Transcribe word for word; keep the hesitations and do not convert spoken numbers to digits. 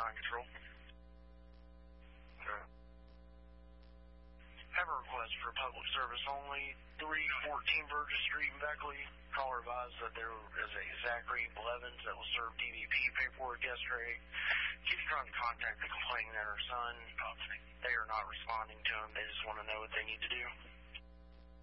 nine Control. Okay. Have a request for public service only, three fourteen Burgess Street in Beckley. Caller advised that there is a Zachary Blevins that will serve D V P paperwork yesterday. Keeps trying to contact the complainant and her son. They are not responding to him. They just want to know what they need to do.